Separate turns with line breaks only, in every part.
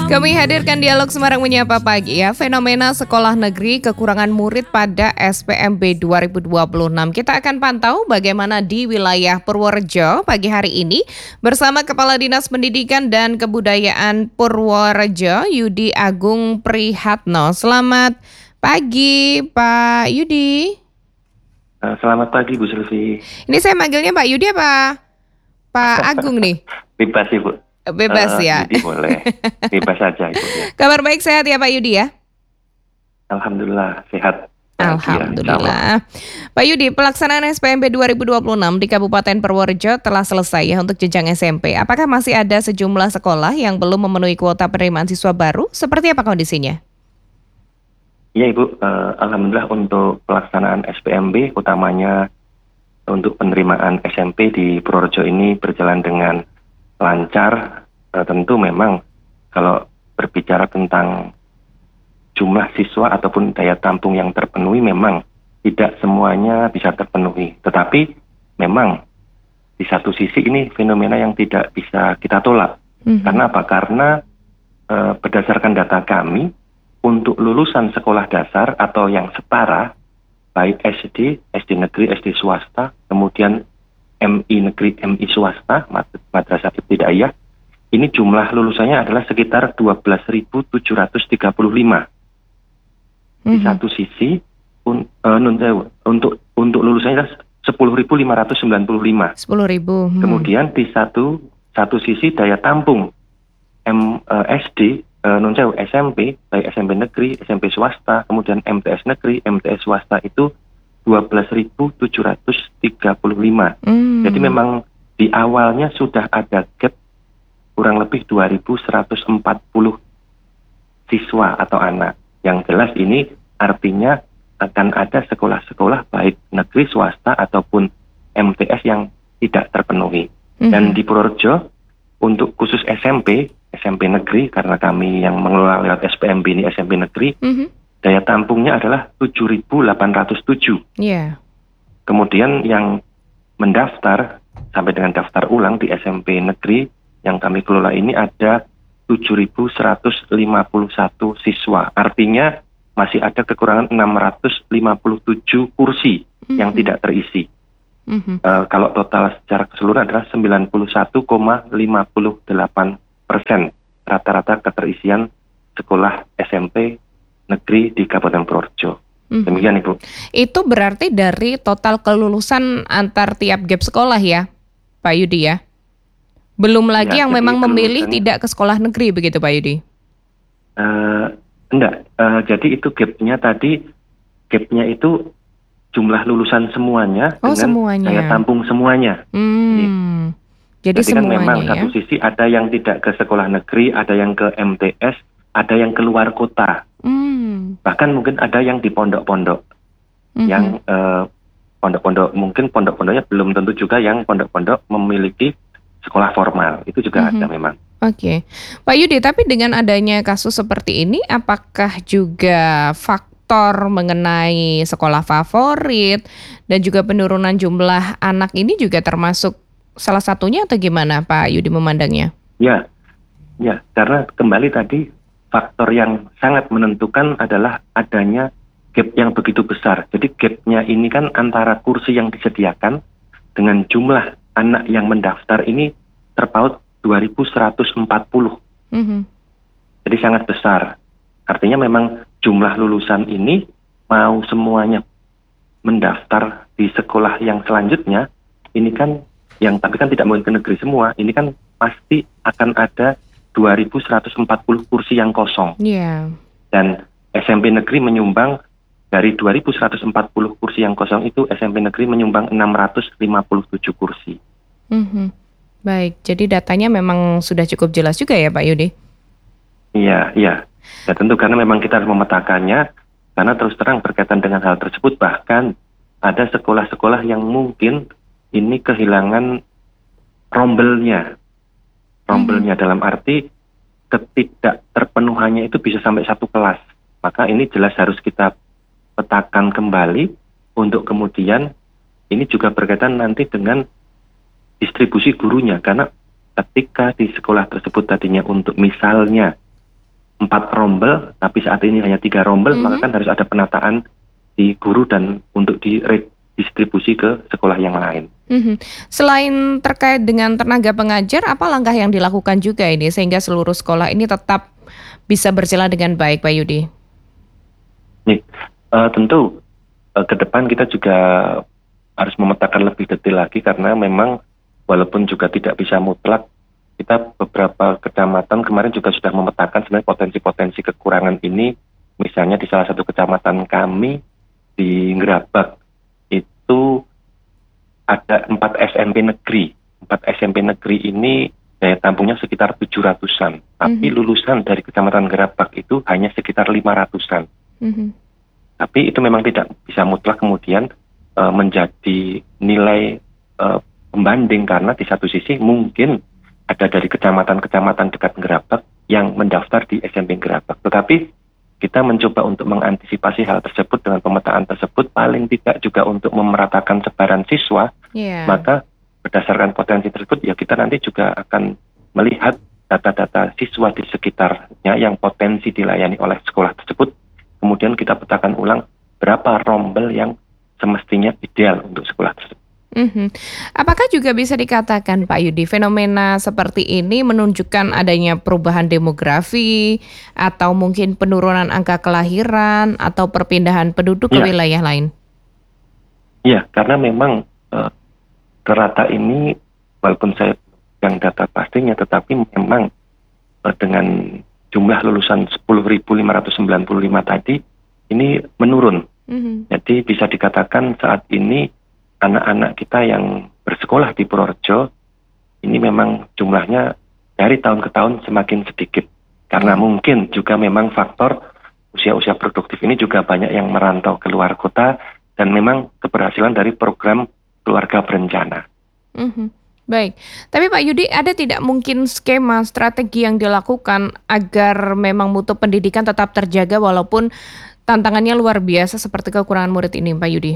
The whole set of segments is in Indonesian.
Kami hadirkan dialog Semarang Menyapa Pagi ya. Fenomena sekolah negeri kekurangan murid pada SPMB 2026. Kita akan pantau bagaimana di wilayah Purworejo pagi hari ini bersama Kepala Dinas Pendidikan dan Kebudayaan Purworejo, Yudi Agung Prihatno. Selamat pagi, Pak Yudi.
Selamat pagi, Bu Sylvie.
Ini saya manggilnya Pak Yudi apa Pak Agung nih?
Bebas, Ibu.
Bebas ya.
Yudi boleh. Bebas saja, Ibu. Ya.
Kabar baik, sehat ya Pak Yudi ya?
Alhamdulillah, sehat.
Alhamdulillah. Pak Yudi, pelaksanaan SPMB 2026 di Kabupaten Purworejo telah selesai ya untuk jenjang SMP. Apakah masih ada sejumlah sekolah yang belum memenuhi kuota penerimaan siswa baru? Seperti apa kondisinya?
Iya, Ibu. Alhamdulillah untuk pelaksanaan SPMB, utamanya untuk penerimaan SMP di Purworejo ini berjalan dengan lancar. Tentu memang kalau berbicara tentang jumlah siswa ataupun daya tampung yang terpenuhi memang tidak semuanya bisa terpenuhi. Tetapi memang di satu sisi ini fenomena yang tidak bisa kita tolak. Karena apa? Karena berdasarkan data kami untuk lulusan sekolah dasar atau yang setara baik SD, SD negeri, SD swasta, kemudian MI negeri, MI swasta, Madrasah Ibtidaiyah, ini jumlah lulusannya adalah sekitar 12.735. Di satu sisi, untuk lulusannya 10.595.
10.000.
Kemudian di satu sisi daya tampung SD, SMP, baik SMP negeri, SMP swasta, kemudian MTS negeri, MTS swasta itu 12.735. Jadi memang di awalnya sudah ada gap kurang lebih 2.140 siswa atau anak. Yang jelas ini artinya akan ada sekolah-sekolah baik negeri swasta ataupun MTS yang tidak terpenuhi. Dan di Purworejo untuk khusus SMP negeri, karena kami yang mengelola lewat SPMB ini SMP negeri, daya tampungnya adalah 7.807.
Yeah.
Kemudian yang mendaftar sampai dengan daftar ulang di SMP negeri yang kami kelola ini ada 7.151 siswa. Artinya masih ada kekurangan 657 kursi yang tidak terisi. Kalau total secara keseluruhan adalah 91,58% rata-rata keterisian sekolah SMP negeri di Kabupaten Purworejo. Demikian, Ibu.
Itu berarti dari total kelulusan antar tiap gap sekolah ya, Pak Yudi ya? Belum lagi yang memang memilih tidak ke sekolah negeri begitu, Pak Yudi?
Enggak, jadi itu gapnya itu jumlah lulusan semuanya dengan
semuanya.
daya tampung semuanya.
Jadi
kan
semuanya
memang
ya? Satu
sisi ada yang tidak ke sekolah negeri, ada yang ke MTS, ada yang keluar kota. Bahkan mungkin ada yang di pondok-pondok. Yang pondok-pondok, mungkin pondok-pondoknya belum tentu juga yang pondok-pondok memiliki sekolah formal. Itu juga ada memang.
Oke. Pak Yudi, tapi dengan adanya kasus seperti ini, apakah juga faktor mengenai sekolah favorit dan juga penurunan jumlah anak ini juga termasuk salah satunya atau gimana Pak Yudi memandangnya? Ya,
karena kembali tadi faktor yang sangat menentukan adalah adanya gap yang begitu besar. Jadi gapnya ini kan antara kursi yang disediakan dengan jumlah anak yang mendaftar ini terpaut 2.140. Jadi sangat besar. Artinya memang jumlah lulusan ini mau semuanya mendaftar di sekolah yang selanjutnya, ini kan tapi kan tidak mungkin ke negeri semua, ini kan pasti akan ada 2.140 kursi yang kosong. Dan SMP negeri menyumbang dari 2.140 kursi yang kosong itu, SMP negeri menyumbang 657 kursi.
Baik, jadi datanya memang sudah cukup jelas juga ya Pak Yudi?
Iya. Ya tentu karena memang kita harus memetakannya, karena terus terang berkaitan dengan hal tersebut, bahkan ada sekolah-sekolah yang mungkin ini kehilangan rombelnya. Rombelnya dalam arti ketidakterpenuhannya itu bisa sampai satu kelas. Maka ini jelas harus kita petakan kembali untuk kemudian ini juga berkaitan nanti dengan distribusi gurunya. Karena ketika di sekolah tersebut tadinya untuk misalnya 4 rombel, tapi saat ini hanya 3 rombel, maka kan harus ada penataan di guru dan untuk diredistribusi ke sekolah yang lain.
Selain terkait dengan tenaga pengajar, apa langkah yang dilakukan juga ini sehingga seluruh sekolah ini tetap bisa berjalan dengan baik, Pak Yudi?
Nih, tentu ke depan kita juga harus memetakan lebih detail lagi karena memang walaupun juga tidak bisa mutlak, kita beberapa kecamatan kemarin juga sudah memetakan sebenarnya potensi-potensi kekurangan ini. Misalnya di salah satu kecamatan kami di Ngerabak itu ada 4 SMP negeri. 4 SMP negeri ini daya tampungnya sekitar 700-an. Tapi lulusan dari kecamatan Ngerabak itu hanya sekitar 500-an. Tapi itu memang tidak bisa mutlak kemudian menjadi nilai pembanding karena di satu sisi mungkin ada dari kecamatan-kecamatan dekat Ngerabak yang mendaftar di SMP Ngerabak. Tetapi kita mencoba untuk mengantisipasi hal tersebut dengan pemetaan tersebut, paling tidak juga untuk memeratakan sebaran siswa. Maka berdasarkan potensi tersebut ya kita nanti juga akan melihat data-data siswa di sekitarnya yang potensi dilayani oleh sekolah tersebut. Kemudian kita petakan ulang berapa rombel yang semestinya ideal untuk sekolah tersebut.
Apakah juga bisa dikatakan Pak Yudi, fenomena seperti ini menunjukkan adanya perubahan demografi atau mungkin penurunan angka kelahiran atau perpindahan penduduk ke wilayah lain?
Iya, karena memang rata ini walaupun saya yang data pastinya, tetapi memang dengan jumlah lulusan 10.595 tadi ini menurun. Jadi bisa dikatakan saat ini anak-anak kita yang bersekolah di Purworejo ini memang jumlahnya dari tahun ke tahun semakin sedikit. Karena mungkin juga memang faktor usia-usia produktif ini juga banyak yang merantau ke luar kota dan memang keberhasilan dari program keluarga berencana.
Baik, tapi Pak Yudi, ada tidak mungkin skema strategi yang dilakukan agar memang mutu pendidikan tetap terjaga walaupun tantangannya luar biasa seperti kekurangan murid ini, Pak Yudi?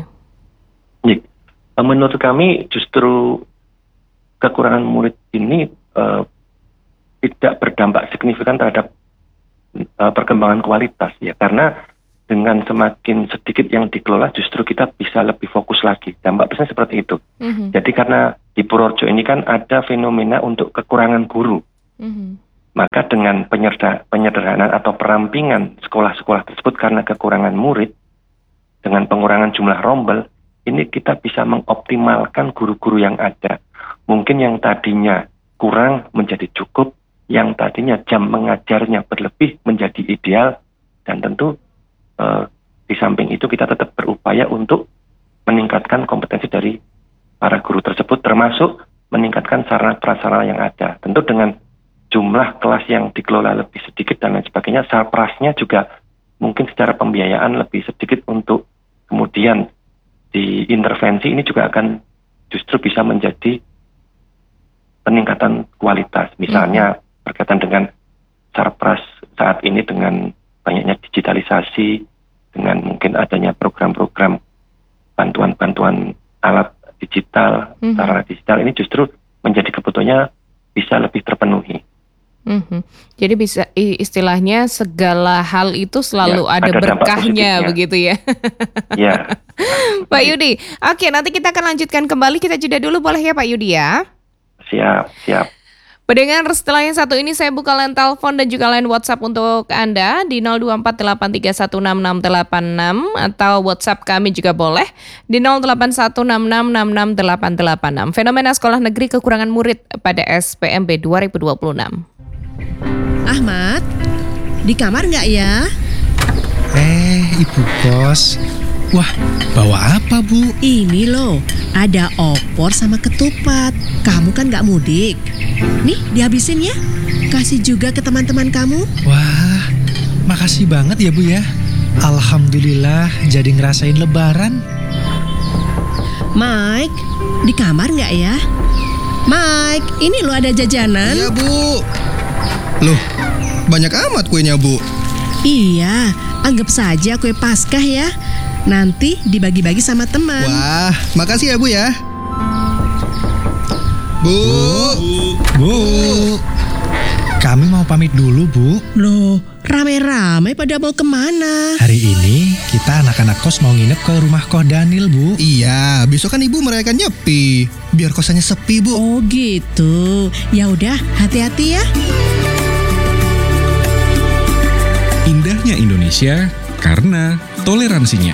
Menurut kami justru kekurangan murid ini tidak berdampak signifikan terhadap perkembangan kualitas ya, karena dengan semakin sedikit yang dikelola justru kita bisa lebih fokus lagi. Dampak besar seperti itu. Jadi karena di Purworejo ini kan ada fenomena untuk kekurangan guru. Maka dengan penyederhanaan atau perampingan sekolah-sekolah tersebut karena kekurangan murid, dengan pengurangan jumlah rombel, ini kita bisa mengoptimalkan guru-guru yang ada. Mungkin yang tadinya kurang menjadi cukup, yang tadinya jam mengajarnya berlebih menjadi ideal, dan tentu di samping itu kita tetap berupaya untuk meningkatkan kompetensi dari para guru tersebut, termasuk meningkatkan sarana prasarana yang ada. Tentu dengan jumlah kelas yang dikelola lebih sedikit dan lain sebagainya, sarprasnya juga mungkin secara pembiayaan lebih sedikit untuk kemudian diintervensi, ini juga akan justru bisa menjadi peningkatan kualitas. Misalnya berkaitan dengan sarpras saat ini dengan banyaknya digitalisasi, dengan mungkin adanya program-program bantuan-bantuan alat digital, sarana digital, ini justru menjadi kebutuhannya bisa lebih terpenuhi.
Jadi bisa istilahnya segala hal itu selalu ada berkahnya begitu ya.
Ya.
Pak Yudi, oke, nanti kita akan lanjutkan kembali, kita jeda dulu boleh ya Pak Yudi ya?
Siap.
Pendengar, setelah yang satu ini saya buka line telepon dan juga line WhatsApp untuk Anda di 0248316686 atau WhatsApp kami juga boleh di 0816666886. Fenomena sekolah negeri kekurangan murid pada SPMB 2026.
Ahmad, di kamar nggak ya?
Ibu Kos. Wah, bawa apa Bu?
Ini loh, ada opor sama ketupat. Kamu kan nggak mudik. Nih, dihabisin ya. Kasih juga ke teman-teman kamu.
Wah, makasih banget ya Bu ya. Alhamdulillah jadi ngerasain lebaran.
Mike, di kamar nggak ya? Mike, ini loh ada jajanan.
Iya Bu. Loh, banyak amat kuenya Bu.
Iya, anggap saja kue Paskah ya. Nanti dibagi-bagi sama teman.
Wah, makasih ya Bu ya. Bu.
Kami mau pamit dulu, Bu.
Loh, rame-rame pada mau kemana?
Hari ini kita anak-anak kos mau nginep ke rumah Koh Daniel, Bu.
Iya, besok kan ibu merayakan Nyepi. Biar kosannya sepi, Bu.
Oh gitu. Ya udah, hati-hati ya.
Indahnya Indonesia karena toleransinya.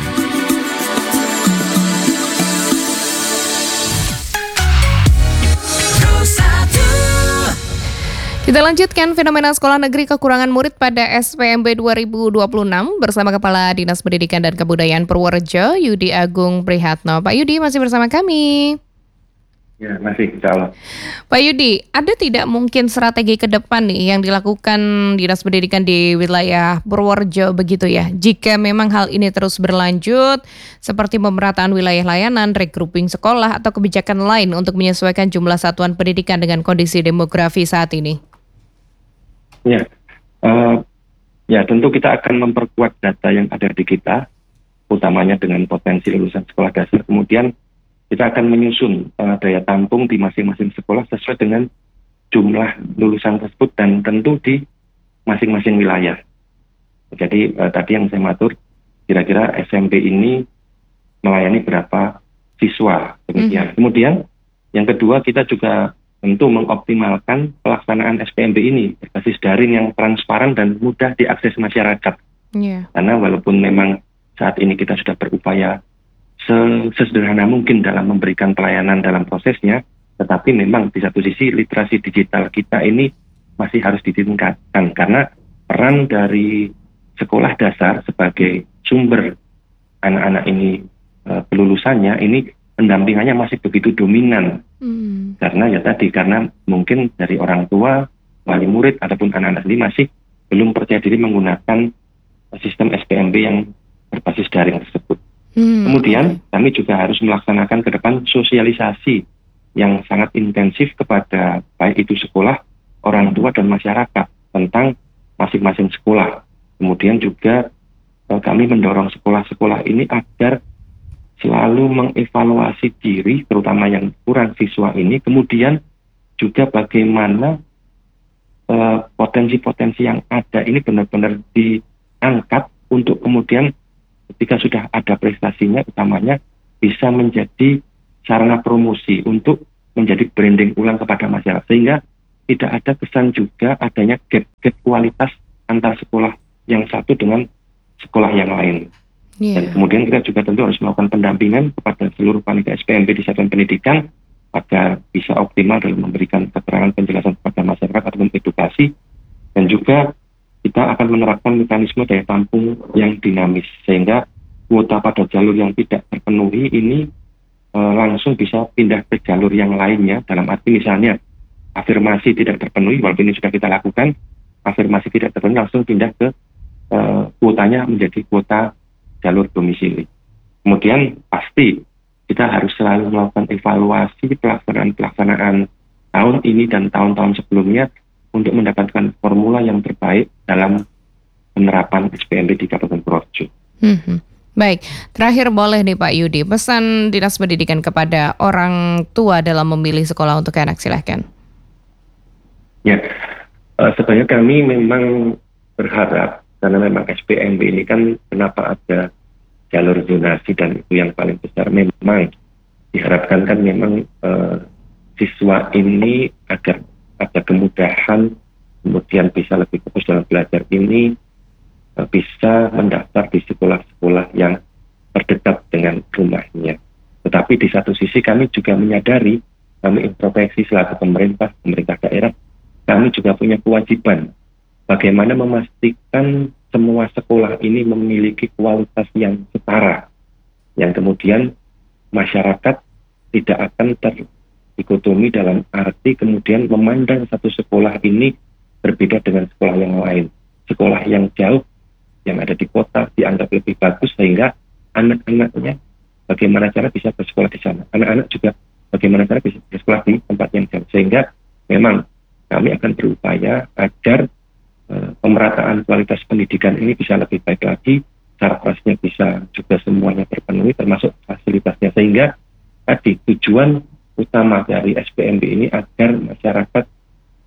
Kita lanjutkan fenomena sekolah negeri kekurangan murid pada SPMB 2026 bersama Kepala Dinas Pendidikan dan Kebudayaan Purworejo, Yudi Agung Prihatno. Pak Yudi masih bersama kami.
Ya, masih, insya Allah.
Pak Yudi, ada tidak mungkin strategi ke depan nih yang dilakukan Dinas Pendidikan di wilayah Purworejo begitu ya? Jika memang hal ini terus berlanjut, seperti pemerataan wilayah layanan, regrouping sekolah, atau kebijakan lain untuk menyesuaikan jumlah satuan pendidikan dengan kondisi demografi saat ini?
Ya, tentu kita akan memperkuat data yang ada di kita, utamanya dengan potensi lulusan sekolah dasar. Kemudian kita akan menyusun daya tampung di masing-masing sekolah sesuai dengan jumlah lulusan tersebut dan tentu di masing-masing wilayah. Jadi tadi yang saya matur, kira-kira SMP ini melayani berapa siswa. Kemudian yang kedua, kita juga tentu mengoptimalkan pelaksanaan SPMB ini berbasis daring yang transparan dan mudah diakses masyarakat. Karena walaupun memang saat ini kita sudah berupaya sesederhana mungkin dalam memberikan pelayanan dalam prosesnya, tetapi memang di satu sisi literasi digital kita ini masih harus ditingkatkan karena peran dari sekolah dasar sebagai sumber anak-anak ini kelulusannya ini pendampingannya masih begitu dominan. Karena mungkin dari orang tua, wali murid ataupun anak-anak ini masih belum percaya diri menggunakan sistem SPMB yang berbasis daring tersebut. Kemudian kami juga harus melaksanakan ke depan sosialisasi yang sangat intensif kepada baik itu sekolah, orang tua dan masyarakat tentang masing-masing sekolah. Kemudian juga kami mendorong sekolah-sekolah ini agar selalu mengevaluasi diri, terutama yang kurang siswa ini, kemudian juga bagaimana potensi-potensi yang ada ini benar-benar diangkat untuk kemudian ketika sudah ada prestasinya, utamanya bisa menjadi sarana promosi untuk menjadi branding ulang kepada masyarakat, sehingga tidak ada kesan juga adanya gap kualitas antar sekolah yang satu dengan sekolah yang lain. Dan kemudian kita juga tentu harus melakukan pendampingan kepada seluruh panitia SPMB di satuan pendidikan agar bisa optimal dalam memberikan keterangan penjelasan kepada masyarakat ataupun edukasi. Dan juga kita akan menerapkan mekanisme daya tampung yang dinamis sehingga kuota pada jalur yang tidak terpenuhi ini langsung bisa pindah ke jalur yang lainnya. Dalam arti misalnya afirmasi tidak terpenuhi, walaupun ini sudah kita lakukan, afirmasi tidak terpenuhi langsung pindah ke kuotanya menjadi kuota jalur domisili. Kemudian pasti kita harus selalu melakukan evaluasi pelaksanaan tahun ini dan tahun-tahun sebelumnya untuk mendapatkan formula yang terbaik dalam penerapan SPMB di Kabupaten Purworejo.
Baik, terakhir boleh nih Pak Yudi, pesan Dinas Pendidikan kepada orang tua dalam memilih sekolah untuk anak, silahkan.
Ya, sebenarnya kami memang berharap, karena memang SPMB ini kan kenapa ada jalur zonasi dan itu yang paling besar, memang diharapkan kan memang siswa ini agar ada kemudahan, kemudian bisa lebih fokus dalam belajar ini, bisa mendaftar di sekolah-sekolah yang terdekat dengan rumahnya. Tetapi di satu sisi kami juga menyadari, kami introspeksi selaku pemerintah daerah, kami juga punya kewajiban bagaimana memastikan semua sekolah ini memiliki kualitas yang setara, yang kemudian masyarakat tidak akan dikotomi dalam arti kemudian memandang satu sekolah ini berbeda dengan sekolah yang lain. Sekolah yang jauh, yang ada di kota dianggap lebih bagus sehingga anak-anaknya bagaimana cara bisa bersekolah di sana. Anak-anak juga bagaimana cara bisa bersekolah di tempat yang jauh. Sehingga memang kami akan berupaya agar pemerataan kualitas pendidikan ini bisa lebih baik lagi, sarprasnya bisa juga semuanya terpenuhi termasuk fasilitasnya, sehingga tadi tujuan utama dari SPMB ini agar masyarakat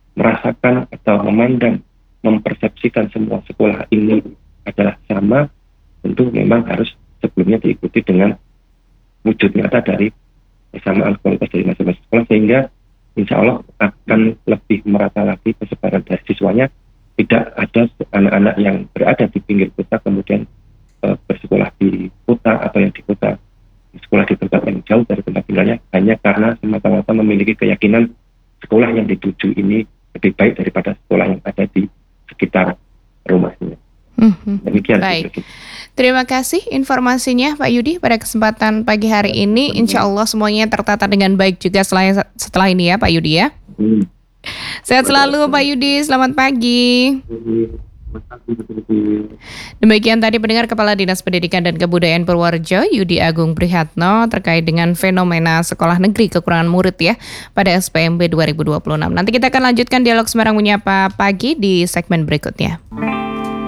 merasakan atau memandang, mempersepsikan semua sekolah ini adalah sama, tentu memang harus sebelumnya diikuti dengan wujud nyata dari kesamaan kualitas dari masing-masing sekolah, sehingga insya Allah akan lebih merata lagi persebaran dari siswanya. Tidak ada anak-anak yang berada di pinggir kota kemudian bersekolah di kota, atau yang di kota sekolah di tempat yang jauh dari tempat tinggalnya hanya karena semata-mata memiliki keyakinan sekolah yang dituju ini lebih baik daripada sekolah yang ada di sekitar rumahnya. Demikian.
Baik. Terima kasih informasinya Pak Yudi pada kesempatan pagi hari ini. Insya Allah semuanya tertata dengan baik juga setelah ini ya Pak Yudi ya. Sehat selalu Pak Yudi, selamat pagi. Demikian tadi pendengar Kepala Dinas Pendidikan dan Kebudayaan Purworejo Yudi Agung Prihatno terkait dengan fenomena sekolah negeri kekurangan murid ya pada SPMB 2026. Nanti kita akan lanjutkan dialog Semarang Menyapa Pagi di segmen berikutnya.